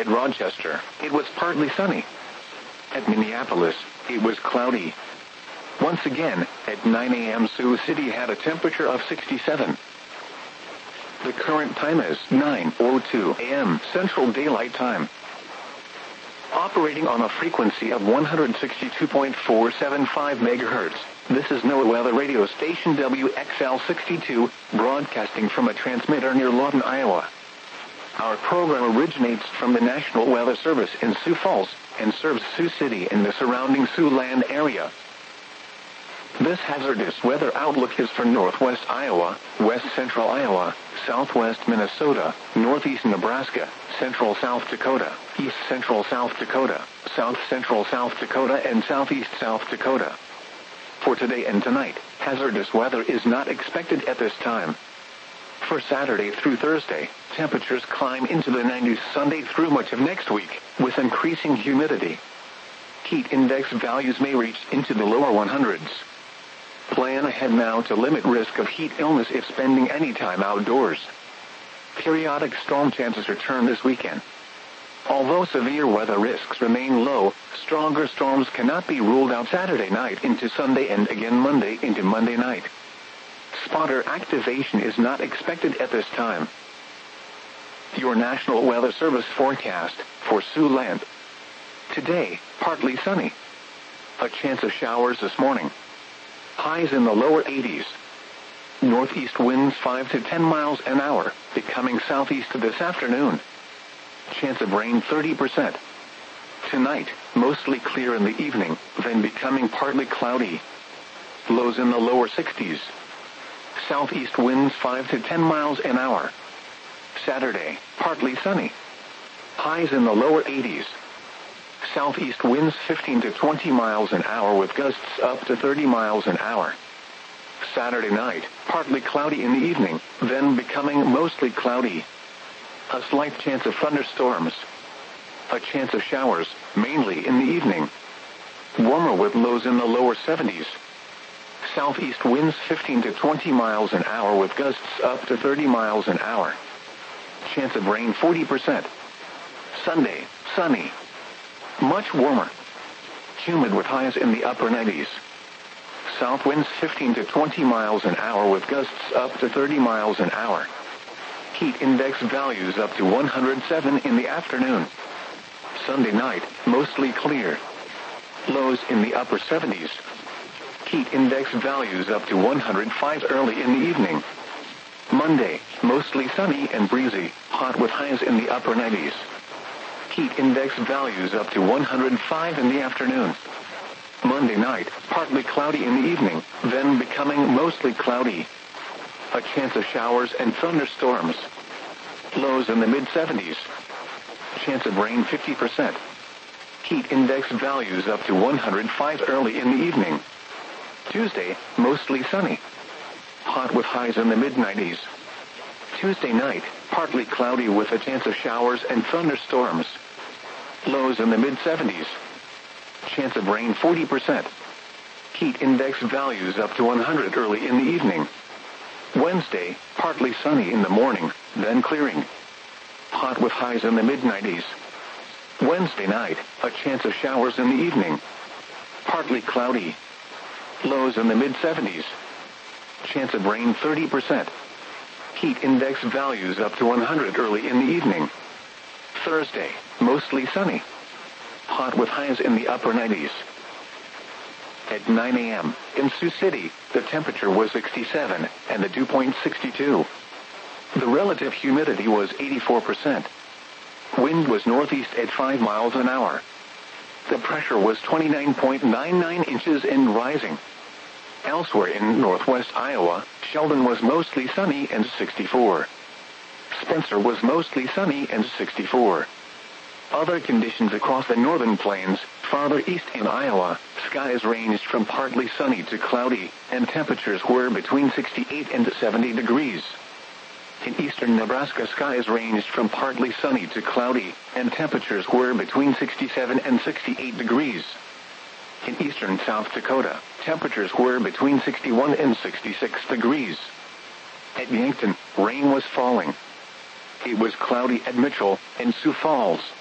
At Rochester, it was partly sunny. At Minneapolis, it was cloudy. Once again, at 9 a.m. Sioux City had a temperature of 67. The current time is 9:02 a.m. Central Daylight Time. Operating on a frequency of 162.475 MHz, this is NOAA Weather Radio Station WXL62, broadcasting from a transmitter near Lawton, Iowa. Our program originates from the National Weather Service in Sioux Falls and serves Sioux City and the surrounding Siouxland area. This hazardous weather outlook is for northwest Iowa, west central Iowa, southwest Minnesota, northeast Nebraska, central South Dakota, east central South Dakota, south central South Dakota, and southeast South Dakota. For today and tonight, hazardous weather is not expected at this time. For Saturday through Thursday, temperatures climb into the 90s Sunday through much of next week, with increasing humidity. Heat index values may reach into the lower 100s. Plan ahead now to limit risk of heat illness if spending any time outdoors. Periodic storm chances return this weekend. Although severe weather risks remain low, stronger storms cannot be ruled out Saturday night into Sunday and again Monday into Monday night. Spotter activation is not expected at this time. Your National Weather Service forecast for Siouxland. Today, partly sunny. A chance of showers this morning. Highs in the lower 80s. Northeast winds 5 to 10 miles an hour, becoming southeast this afternoon. Chance of rain 30%. Tonight, mostly clear in the evening, then becoming partly cloudy. Lows in the lower 60s. Southeast winds 5 to 10 miles an hour. Saturday, partly sunny. Highs in the lower 80s. Southeast winds 15 to 20 miles an hour with gusts up to 30 miles an hour. Saturday night, partly cloudy in the evening, then becoming mostly cloudy. A slight chance of thunderstorms. A chance of showers, mainly in the evening. Warmer with lows in the lower 70s. Southeast winds 15 to 20 miles an hour with gusts up to 30 miles an hour. Chance of rain 40%. Sunday, sunny. Much warmer. Humid with highs in the upper 90s. South winds 15 to 20 miles an hour with gusts up to 30 miles an hour. Heat index values up to 107 in the afternoon. Sunday night, mostly clear. Lows in the upper 70s. Heat index values up to 105 early in the evening. Monday, mostly sunny and breezy, hot with highs in the upper 90s. Heat index values up to 105 in the afternoon. Monday night, partly cloudy in the evening, then becoming mostly cloudy. A chance of showers and thunderstorms. Lows in the mid-70s. Chance of rain 50%. Heat index values up to 105 early in the evening. Tuesday, mostly sunny. Hot with highs in the mid-90s. Tuesday night, partly cloudy with a chance of showers and thunderstorms. Lows in the mid-70s. Chance of rain 40%. Heat index values up to 100 early in the evening. Wednesday, partly sunny in the morning, then clearing. Hot with highs in the mid-90s. Wednesday night, a chance of showers in the evening. Partly cloudy. Lows in the mid-70s. Chance of rain 30%. Heat index values up to 100 early in the evening. Thursday, mostly sunny. Hot with highs in the upper 90s. At 9 a.m. in Sioux City, the temperature was 67 and the dew point 62. The relative humidity was 84%. Wind was northeast at 5 miles an hour. The pressure was 29.99 inches and rising. Elsewhere in northwest Iowa, Sheldon was mostly sunny and 64. Spencer was mostly sunny and 64. Other conditions across the northern plains, farther east in Iowa, skies ranged from partly sunny to cloudy, and temperatures were between 68 and 70 degrees. In eastern Nebraska, skies ranged from partly sunny to cloudy, and temperatures were between 67 and 68 degrees. In eastern South Dakota, temperatures were between 61 and 66 degrees. At Yankton, rain was falling. It was cloudy at Mitchell and Sioux Falls.